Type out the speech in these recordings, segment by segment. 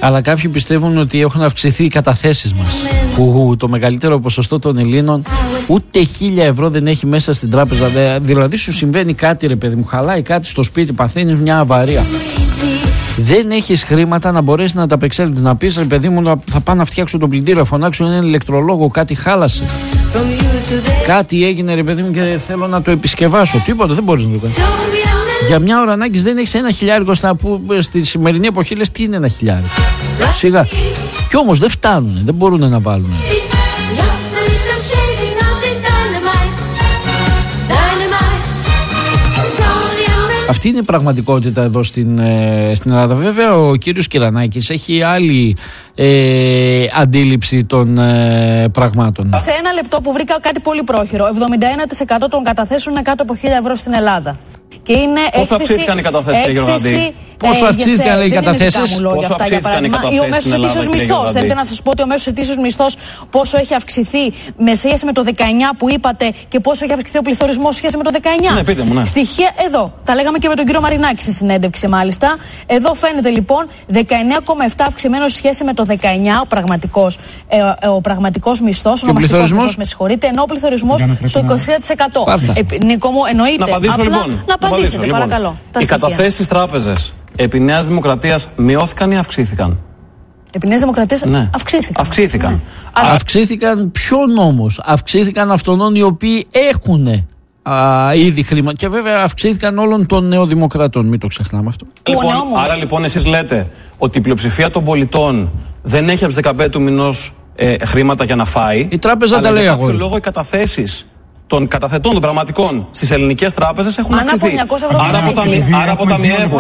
Αλλά κάποιοι πιστεύουν ότι έχουν αυξηθεί οι καταθέσεις μας. Που το μεγαλύτερο ποσοστό των Ελλήνων ούτε 1.000 ευρώ δεν έχει μέσα στην τράπεζα. Δηλαδή σου συμβαίνει κάτι, ρε παιδί μου, χαλάει κάτι στο σπίτι, παθαίνεις μια αβαρία. Δεν έχεις χρήματα να μπορέσεις να τα απεξέλθεις. Να πεις, ρε παιδί μου, θα πάω να φτιάξω το πλυντήριο, φωνάξω έναν ηλεκτρολόγο, κάτι χάλασε. Κάτι έγινε, ρε παιδί μου, και θέλω να το επισκευάσω. Τίποτα, δεν μπορείς να το κάνεις. Για μια ώρα ανάγκης δεν έχεις ένα χιλιάρικο που στη σημερινή εποχή λες τι είναι ένα χιλιάρικο. Σιγά. Κι όμως δεν φτάνουν, δεν μπορούν να βάλουν. Αυτή είναι η πραγματικότητα εδώ στην Ελλάδα. Βέβαια ο κύριος Κυρανάκης έχει άλλη αντίληψη των πραγμάτων. Σε ένα λεπτό που βρήκα κάτι πολύ πρόχειρο, 71% των καταθέσεων είναι κάτω από 1.000 ευρώ στην Ελλάδα. Και είναι πόσο αυξήθηκαν οι καταθέσεις, κύριε Γεροντή? Πόσο αυξήθηκαν οι καταθέσεις? Πόσο αυξήθηκαν οι καταθέσεις? Ο μέσος ετήσιος μισθός. Θέλετε να σας πω ότι ο μέσος ετήσιος μισθός πόσο έχει αυξηθεί με σχέση με το 19 που είπατε και πόσο έχει αυξηθεί ο πληθωρισμός σε σχέση με το 19? Ναι, πείτε μου, ναι. Στοιχεία εδώ. Τα λέγαμε και με τον κύριο Μαρινάκη στη συνέντευξη μάλιστα. Εδώ φαίνεται λοιπόν 19,7 αυξημένο σε σχέση με το 19 ο πραγματικός μισθός, ο ονομαστικός μισθός, με συγχωρείτε, ενώ ο πληθωρισμός στο 20%. Νίκο μου, εννοείται. Να απαντήσω λοιπόν. Να απαντήσετε, παρακαλώ. Οι καταθέσεις στις τράπεζες επί Νέας Δημοκρατίας μειώθηκαν ή αυξήθηκαν? Επί Νέας Δημοκρατίας αυξήθηκαν. Ναι. Αυξήθηκαν ποιον όμως? Αυξήθηκαν αυτών οι οποίοι έχουν ήδη χρήματα. Και βέβαια αυξήθηκαν όλων των νεοδημοκρατών. Μην το ξεχνάμε αυτό. Άρα λοιπόν εσείς λέτε ότι η πλειοψηφία των πολιτών δεν έχει από τις 15 του μηνός χρήματα για να φάει. Η τράπεζα τα λέει για κάποιο λόγο οι καταθέσεις των καταθετών, των πραγματικών στις ελληνικές τράπεζες έχουν αυξηθεί. Άρα αποταμιεύουν.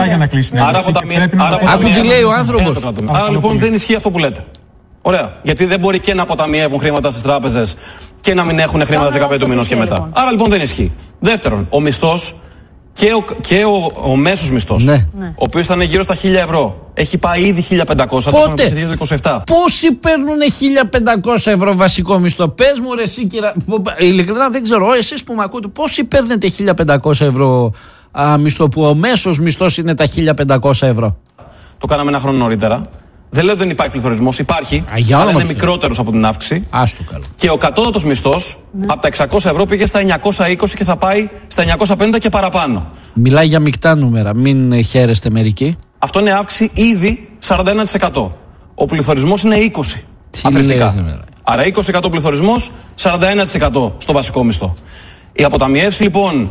Άκου τι λέει ο άνθρωπος. Άρα λοιπόν δεν ισχύει αυτό που λέτε. Ωραία. Γιατί δεν μπορεί και να αποταμιεύουν χρήματα στις τράπεζες και να μην έχουν χρήματα στις 15 του μηνός και μετά. Άρα λοιπόν δεν ισχύει. Δεύτερον, ο μισθός και ο μέσος μισθός, ναι, ο οποίος ήταν γύρω στα 1.000 ευρώ, έχει πάει ήδη 1.500. Πότε? Το 27. Πόσοι παίρνουν 1.500 ευρώ βασικό μισθό? Πες μου ρε εσύ, ειλικρινά δεν ξέρω, εσείς που με ακούτε, πόσοι παίρνετε 1.500 ευρώ μισθό, που ο μέσος μισθός είναι τα 1.500 ευρώ? Το κάναμε ένα χρόνο νωρίτερα. Δεν λέω ότι δεν υπάρχει πληθωρισμός, υπάρχει, αλλά είναι μικρότερος από την αύξηση. Άστο καλό. Και ο κατώτατος μισθός από τα 600 ευρώ πήγε στα 920 και θα πάει στα 950 και παραπάνω. Μιλάει για μεικτά νούμερα, μην χαίρεστε μερικοί. Αυτό είναι αύξηση ήδη 41%. Ο πληθωρισμός είναι 20% αθρηστικά. Άρα 20% πληθωρισμός, 41% στο βασικό μισθό. Η αποταμιεύση λοιπόν,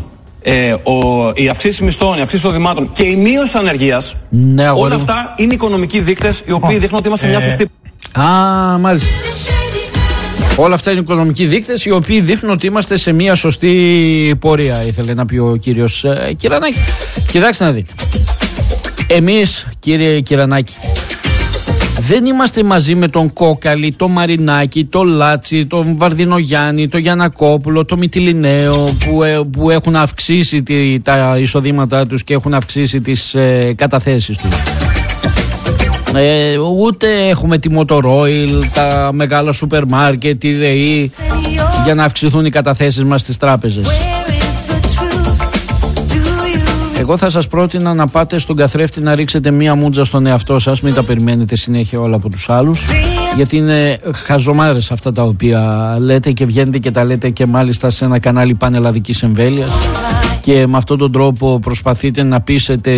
οι αυξήσεις μισθών, οι αυξήσεις οδημάτων και η μείωση ανεργίας, ναι, όλα αυτά είναι οικονομικοί δείκτες οι οποίοι δείχνουν ότι είμαστε μια σωστή. Μάλιστα. Όλα αυτά είναι οικονομικοί δείκτες οι οποίοι δείχνουν ότι είμαστε σε μια σωστή πορεία, ήθελε να πει ο κύριος Κυρανάκη. Κοιτάξτε να δείτε. Εμείς, κύριε Κυρανάκη, δεν είμαστε μαζί με τον Κόκαλη, τον Μαρινάκη, τον Λάτσι, τον Βαρδινογιάννη, τον Γιαννακόπουλο, τον Μυτιληναίο που έχουν αυξήσει τα εισοδήματά τους και έχουν αυξήσει τις καταθέσεις τους. Ούτε έχουμε τη Motoroil, τα μεγάλα σούπερ μάρκετ, τη ΔΕΗ για να αυξηθούν οι καταθέσεις μας στις τράπεζες. Εγώ θα σας πρότεινα να πάτε στον καθρέφτη να ρίξετε μία μούτζα στον εαυτό σας, μην τα περιμένετε συνέχεια όλα από τους άλλους, γιατί είναι χαζομάρες αυτά τα οποία λέτε και βγαίνετε και τα λέτε και μάλιστα σε ένα κανάλι πανελλαδικής εμβέλειας και με αυτόν τον τρόπο προσπαθείτε να πείσετε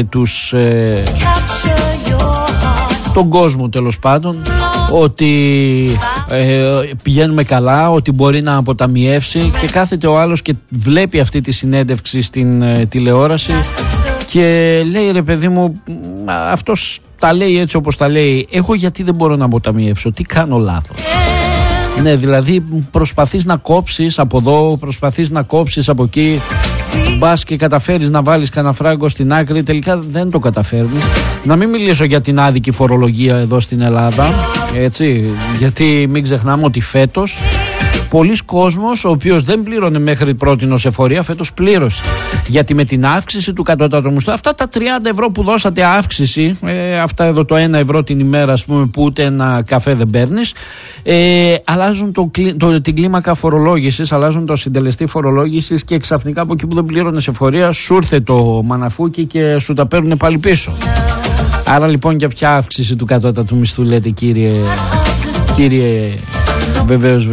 τον κόσμο τέλος πάντων ότι πηγαίνουμε καλά, ότι μπορεί να αποταμιεύσει, και κάθεται ο άλλος και βλέπει αυτή τη συνέντευξη στην τηλεόραση και λέει ρε παιδί μου, αυτός τα λέει έτσι όπως τα λέει, εγώ γιατί δεν μπορώ να αποταμιεύσω, τι κάνω λάθος? Ναι, δηλαδή προσπαθείς να κόψεις από εδώ, προσπαθείς να κόψεις από εκεί, μπας και καταφέρεις να βάλεις κανένα φράγκο στην άκρη, τελικά δεν το καταφέρνεις. Να μην μιλήσω για την άδικη φορολογία εδώ στην Ελλάδα, έτσι, γιατί μην ξεχνάμε ότι φέτος πολλοί κόσμος, ο οποίος δεν πλήρωνε μέχρι πρότινος εφορία, φέτος πλήρωσε. Γιατί με την αύξηση του κατώτατου μισθού, αυτά τα 30 ευρώ που δώσατε αύξηση, αυτά εδώ το 1 ευρώ την ημέρα, ας πούμε, που ούτε ένα καφέ δεν παίρνεις, αλλάζουν την κλίμακα φορολόγησης, αλλάζουν το συντελεστή φορολόγησης και ξαφνικά από εκεί που δεν πλήρωνες εφορία, σου ήρθε το μαναφούκι και σου τα παίρνουν πάλι πίσω. Άρα λοιπόν για ποια αύξηση του κατώτατου μισθού λέτε, κύριε βεβαίως.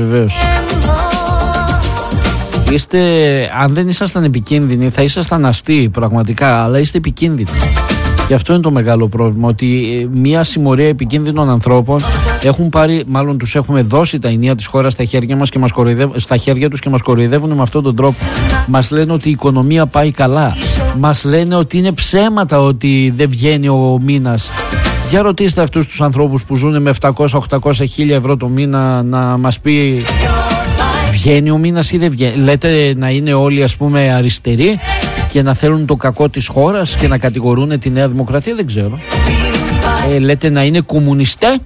Αν δεν ήσασταν επικίνδυνοι θα ήσασταν αστείοι πραγματικά, αλλά είστε επικίνδυνοι. Και αυτό είναι το μεγάλο πρόβλημα, ότι μια συμμορία επικίνδυνων ανθρώπων έχουν πάρει, μάλλον τους έχουμε δώσει τα ενία της χώρας στα χέρια μας και στα χέρια τους και μας κοροϊδεύουν με αυτόν τον τρόπο. Μας λένε ότι η οικονομία πάει καλά. Μας λένε ότι είναι ψέματα ότι δεν βγαίνει ο μήνας. Για ρωτήστε αυτούς τους ανθρώπους που ζουν με 700-800 ευρώ το μήνα να μας πει βγαίνει ο μήνας ή δεν βγαίνει. Λέτε να είναι όλοι ας πούμε αριστεροί και να θέλουν το κακό της χώρας και να κατηγορούν τη Νέα Δημοκρατία, δεν ξέρω. Λέτε να είναι κομμουνιστέ.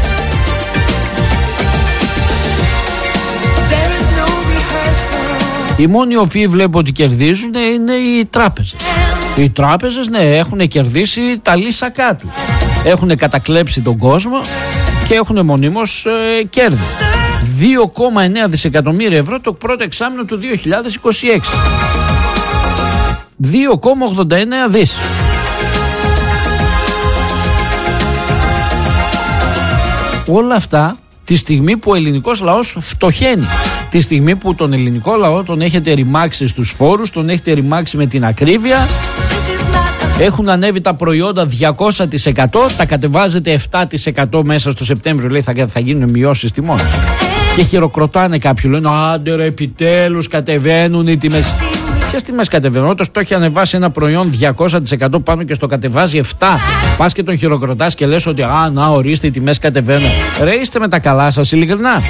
Οι μόνοι οι οποίοι βλέπω ότι κερδίζουν είναι οι τράπεζες. Οι τράπεζες, ναι, έχουν κερδίσει τα λύσακά τους. Έχουν κατακλέψει τον κόσμο και έχουν μονίμως κέρδη. 2,9 δισεκατομμύρια ευρώ το πρώτο εξάμηνο του 2026. 2,89 δις. Όλα αυτά τη στιγμή που ο ελληνικός λαός φτωχαίνει. Τη στιγμή που τον ελληνικό λαό τον έχετε ρημάξει στους φόρους, τον έχετε ρημάξει με την ακρίβεια. Έχουν ανέβει τα προϊόντα 200%, τα κατεβάζετε 7% μέσα στο Σεπτέμβριο, λέει θα γίνουν μειώσεις τιμών. Και χειροκροτάνε κάποιοι, λένε άντε ρε επιτέλους κατεβαίνουν οι τιμές. Ποιες τιμές κατεβαίνουν? Όταν το έχει ανεβάσει ένα προϊόν 200% πάνω και στο κατεβάζει 7%, πας και τον χειροκροτάς και λες ότι να ορίστε οι τιμές κατεβαίνουν. Ρε είστε με τα καλά σας ειλικρινά?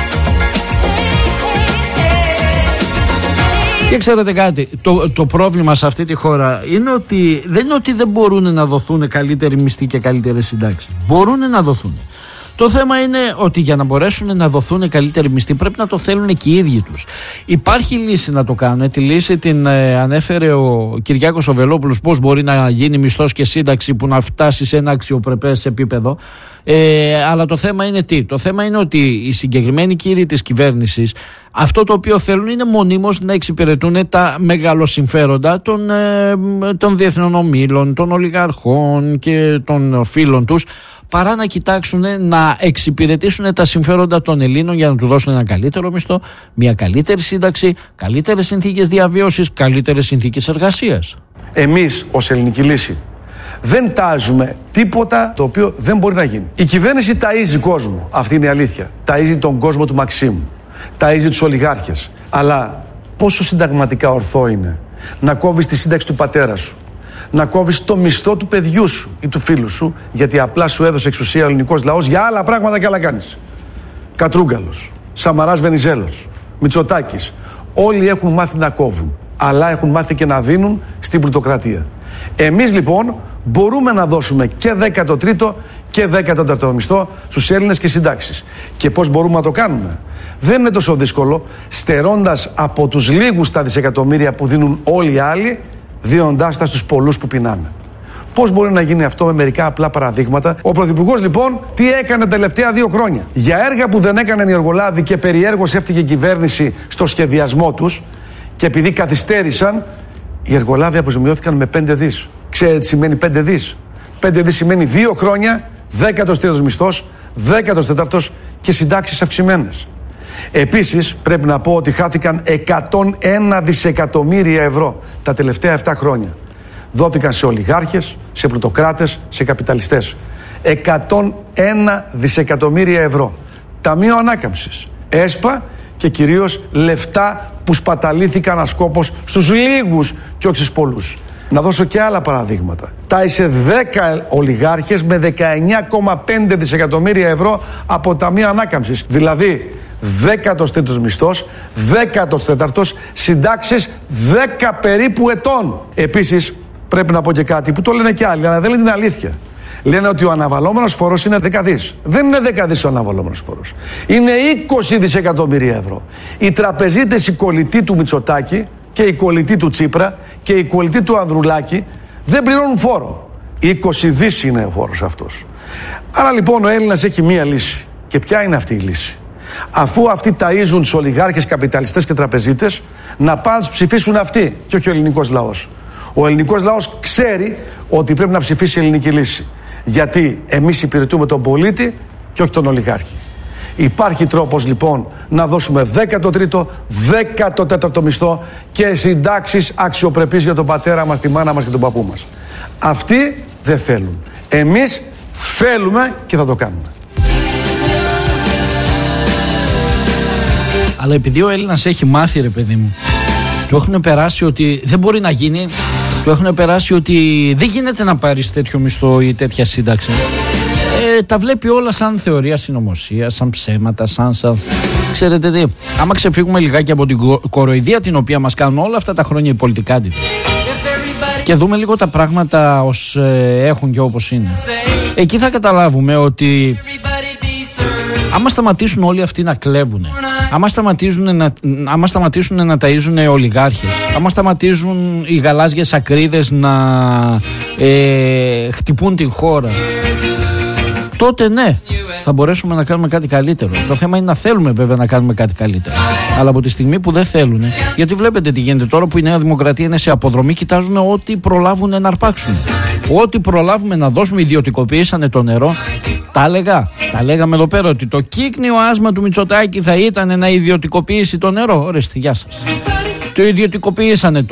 Και ξέρετε κάτι, το πρόβλημα σε αυτή τη χώρα είναι ότι δεν είναι ότι δεν μπορούν να δοθούν καλύτεροι μισθοί και καλύτερες συντάξεις. Μπορούν να δοθούν. Το θέμα είναι ότι για να μπορέσουν να δοθούν καλύτεροι μισθοί πρέπει να το θέλουν και οι ίδιοι τους. Υπάρχει λύση να το κάνουν. Τη λύση την ανέφερε ο Κυριάκος ο Βελόπουλος, πώς μπορεί να γίνει μισθός και σύνταξη που να φτάσει σε ένα αξιοπρεπές επίπεδο. Αλλά το θέμα είναι τι? Το θέμα είναι ότι οι συγκεκριμένοι κύριοι της κυβέρνησης αυτό το οποίο θέλουν είναι μονίμως να εξυπηρετούν τα μεγαλοσυμφέροντα των διεθνών ομίλων, των ολιγαρχών και των φίλων τους, παρά να κοιτάξουν να εξυπηρετήσουν τα συμφέροντα των Ελλήνων για να του δώσουν ένα καλύτερο μισθό, μια καλύτερη σύνταξη, καλύτερες συνθήκες διαβίωσης, καλύτερες συνθήκες εργασίας. Εμείς ως Ελληνική Λύση δεν τάζουμε τίποτα το οποίο δεν μπορεί να γίνει. Η κυβέρνηση ταΐζει κόσμο, αυτή είναι η αλήθεια. Ταΐζει τον κόσμο του Μαξίμου, ταΐζει τους ολιγάρχες. Αλλά πόσο συνταγματικά ορθό είναι να κόβεις τη σύνταξη του πατέρα σου, να κόβεις το μισθό του παιδιού σου ή του φίλου σου, γιατί απλά σου έδωσε εξουσία ο ελληνικός λαός για άλλα πράγματα και άλλα κάνεις. Κατρούγκαλος, Σαμαράς Βενιζέλος, Μητσοτάκης, όλοι έχουν μάθει να κόβουν, αλλά έχουν μάθει και να δίνουν στην πλουτοκρατία. Εμείς λοιπόν μπορούμε να δώσουμε και 13ο και 14ο μισθό στους Έλληνες και συντάξεις. Και πώς μπορούμε να το κάνουμε? Δεν είναι τόσο δύσκολο, στερώντας από τους λίγους τα δισεκατομμύρια που δίνουν όλοι οι άλλοι, δίνοντάς τα στους πολλούς που πεινάνε. Πώς μπορεί να γίνει αυτό? Με μερικά απλά παραδείγματα. Ο Πρωθυπουργός λοιπόν τι έκανε τα τελευταία 2 χρόνια? Για έργα που δεν έκαναν οι εργολάβοι και περιέργως έφτυγε η κυβέρνηση στο σχεδιασμό τους, και επειδή καθυστέρησαν, οι εργολάβοι αποζημιώθηκαν με 5 δις. Ξέρετε τι σημαίνει 5 δις? 5 δις σημαίνει 2 χρόνια, 13ο μισθός, 14ο και συντάξεις αυξημένες. Επίσης πρέπει να πω ότι χάθηκαν 101 δισεκατομμύρια ευρώ τα τελευταία 7 χρόνια. Δόθηκαν σε ολιγάρχες, σε πλουτοκράτες, σε καπιταλιστές. 101 δισεκατομμύρια ευρώ. Ταμείο Ανάκαμψης, ΕΣΠΑ, και κυρίως λεφτά που σπαταλήθηκαν ασκόπως στους λίγους και όχι στους πολλούς. Να δώσω και άλλα παραδείγματα. Τάισε 10 ολιγάρχες με 19,5 δισεκατομμύρια ευρώ από Ταμείο Ανάκαμψης. Δηλαδή 13ος μισθός, 14ος, συντάξεις 10 περίπου ετών. Επίσης πρέπει να πω και κάτι που το λένε και άλλοι, αλλά δεν λένε την αλήθεια. Λένε ότι ο αναβαλόμενος φόρος είναι 10 δις. Δεν είναι 10 δις ο αναβαλόμενος φόρος. Είναι 20 δισεκατομμύρια ευρώ. Οι τραπεζίτες, οι κολλητοί του Μητσοτάκη και οι κολλητοί του Τσίπρα και οι κολλητοί του Ανδρουλάκη δεν πληρώνουν φόρο. 20 δις είναι ο φόρος αυτός. Άρα λοιπόν ο Έλληνας έχει μία λύση. Και ποια είναι αυτή η λύση? Αφού αυτοί ταΐζουν τους ολιγάρχες, καπιταλιστές και τραπεζίτες, να πάνε να τους ψηφίσουν αυτοί και όχι ο ελληνικός λαός. Ο ελληνικός λαός ξέρει ότι πρέπει να ψηφίσει η Ελληνική Λύση. Γιατί εμείς υπηρετούμε τον πολίτη και όχι τον ολιγάρχη. Υπάρχει τρόπος λοιπόν να δώσουμε 13ο, 14ο μισθό και συντάξεις αξιοπρεπείς για τον πατέρα μας, τη μάνα μας και τον παππού μας. Αυτοί δεν θέλουν. Εμείς θέλουμε και θα το κάνουμε. Αλλά επειδή ο Έλληνας έχει μάθει, ρε παιδί μου, του έχουν περάσει ότι δεν μπορεί να γίνει, του έχουν περάσει ότι δεν γίνεται να πάρεις τέτοιο μισθό ή τέτοια σύνταξη. Τα βλέπει όλα σαν θεωρία συνωμοσία, σαν ψέματα, σαν... Ξέρετε τι, άμα ξεφύγουμε λιγάκι από την κοροϊδία την οποία μας κάνουν όλα αυτά τα χρόνια οι πολιτικάντοι και δούμε λίγο τα πράγματα ως έχουν και όπως είναι, εκεί θα καταλάβουμε ότι άμα σταματήσουν όλοι αυτοί να κλέβουν, άμα σταματήσουν να ταΐζουν ολιγάρχες, άμα σταματήσουν οι γαλάζιες ακρίδες να χτυπούν την χώρα, τότε ναι, θα μπορέσουμε να κάνουμε κάτι καλύτερο. Το θέμα είναι να θέλουμε βέβαια να κάνουμε κάτι καλύτερο. Αλλά από τη στιγμή που δεν θέλουν, γιατί βλέπετε τι γίνεται τώρα που η Νέα Δημοκρατία είναι σε αποδρομή, κοιτάζουν ό,τι προλάβουν να αρπάξουν. Ό,τι προλάβουμε να δώσουμε, ιδιωτικοποιήσανε το νερό. Τα λέγαμε εδώ πέρα ότι το κύκνιο άσμα του Μητσοτάκη θα ήταν να ιδιωτικοποιήσει το νερό. Ορίστε, γεια σας. Το ιδιωτικοποιήσανε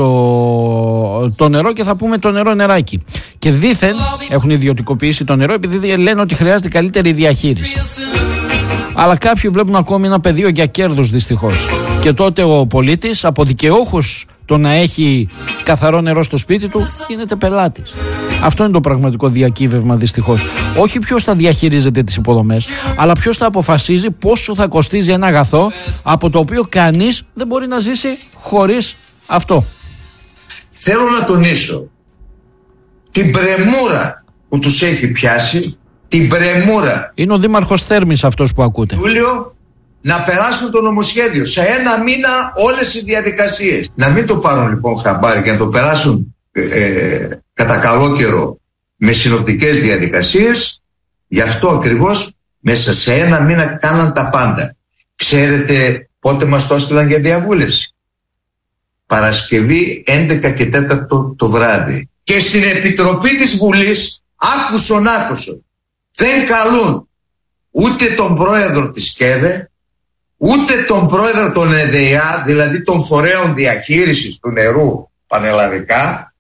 το νερό και θα πούμε το νερό νεράκι. Και δήθεν έχουν ιδιωτικοποιήσει το νερό επειδή λένε ότι χρειάζεται καλύτερη διαχείριση. Αλλά κάποιοι βλέπουν ακόμη ένα πεδίο για κέρδος δυστυχώς. Και τότε ο πολίτης από δικαιούχος το να έχει καθαρό νερό στο σπίτι του γίνεται πελάτης. Αυτό είναι το πραγματικό διακύβευμα δυστυχώς. Όχι ποιος θα διαχειρίζεται τις υποδομές, αλλά ποιος θα αποφασίζει πόσο θα κοστίζει ένα αγαθό από το οποίο κανείς δεν μπορεί να ζήσει χωρίς αυτό. Θέλω να τονίσω την πρεμούρα που τους έχει πιάσει, την πρεμούρα. Είναι ο Δήμαρχος Θέρμης αυτός που ακούτε. Ιούλιο, να περάσουν το νομοσχέδιο σε ένα μήνα όλες οι διαδικασίες. Να μην το πάρουν λοιπόν χαμπάρι και να το περάσουν κατά καλό καιρό με συνοπτικές διαδικασίες. Γι' αυτό ακριβώς μέσα σε ένα μήνα κάναν τα πάντα. Ξέρετε πότε μας το έστειλαν για διαβούλευση? Παρασκευή 11 και 4 το βράδυ. Και στην Επιτροπή της Βουλής άκουσον, δεν καλούν ούτε τον πρόεδρο της ΚΕΔΕ, ούτε τον πρόεδρο των ΕΔΕΙΑ, δηλαδή των φορέων διαχείρισης του νερού πανελλαδικά.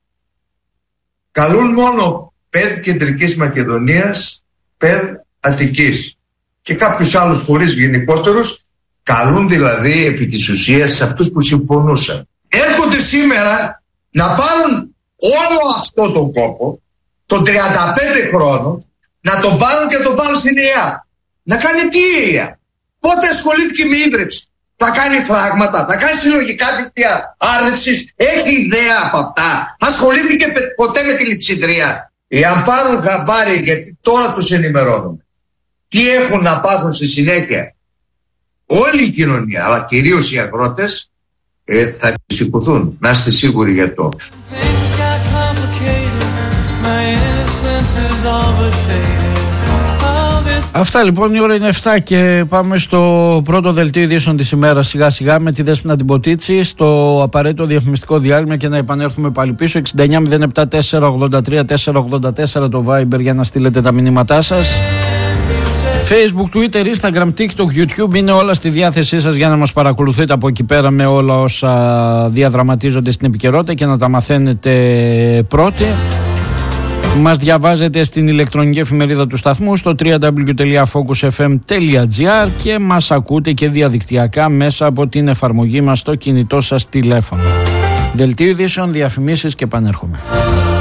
Καλούν μόνο ΠΕΔ Κεντρικής Μακεδονίας, ΠΕΔ Αττικής και κάποιους άλλους φορείς γενικότερους. Καλούν δηλαδή επί της ουσίας σε αυτούς που συμφωνούσαν. Έρχονται σήμερα να πάρουν όλο αυτό τον κόπο, των 35 χρόνων, να τον πάρουν και να τον πάρουν στην ΕΑ. Να κάνει τι η ΕΑ? Πότε ασχολήθηκε με ίδρυψη? Θα κάνει φράγματα, θα κάνει συλλογικά δίκτυα άρδευσης? Έχει ιδέα από αυτά? Ασχολήθηκε ποτέ με τη λειψιδρία? Εάν πάρουν χαμπάρι, γιατί τώρα τους ενημερώνουμε, τι έχουν να πάθουν στη συνέχεια όλη η κοινωνία, αλλά κυρίως οι αγρότες, θα σηκωθούν. Να είστε σίγουροι γι' αυτό. Αυτά λοιπόν, η ώρα είναι 7 και πάμε στο πρώτο δελτίο ειδήσεων της ημέρας σιγά σιγά με τη Δέσποινα την Ποτίτση, στο απαραίτητο διαφημιστικό διάλειμμα και να επανέλθουμε πάλι πίσω. 6907-483-484 το Viber για να στείλετε τα μηνύματά σας. Facebook, Twitter, Instagram, TikTok, YouTube είναι όλα στη διάθεσή σας για να μας παρακολουθείτε από εκεί πέρα με όλα όσα διαδραματίζονται στην επικαιρότητα και να τα μαθαίνετε πρώτοι. Μας διαβάζετε στην ηλεκτρονική εφημερίδα του σταθμού στο www.focusfm.gr και μας ακούτε και διαδικτυακά μέσα από την εφαρμογή μας στο κινητό σας τηλέφωνο. Δελτίο ειδήσεων, διαφημίσεις και επανέρχομαι.